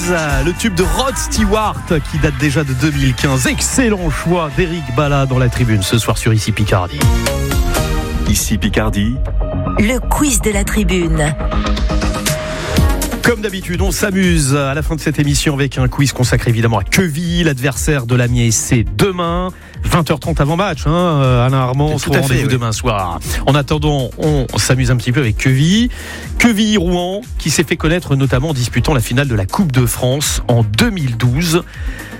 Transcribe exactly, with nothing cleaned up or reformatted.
Louise, le tube de Rod Stewart qui date déjà de deux mille quinze. Excellent choix d'Éric Balla dans la tribune ce soir sur Ici Picardie. Ici Picardie, le quiz de la tribune. Comme d'habitude, on s'amuse à la fin de cette émission avec un quiz consacré évidemment à Queville, l'adversaire de l'Amiens. C'est demain, vingt heures trente avant match. Hein, Alain Armand, tout au à rendez-vous fait, oui. demain soir. En attendant, on s'amuse un petit peu avec Queville. Queville-Rouen, qui s'est fait connaître notamment en disputant la finale de la Coupe de France en deux mille douze.